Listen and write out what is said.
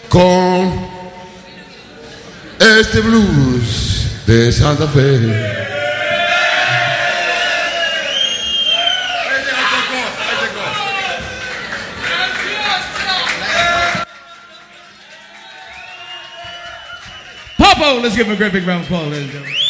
con este blues de Santa Fe. Popo, let's give him a great big round of applause, ladies and gentlemen.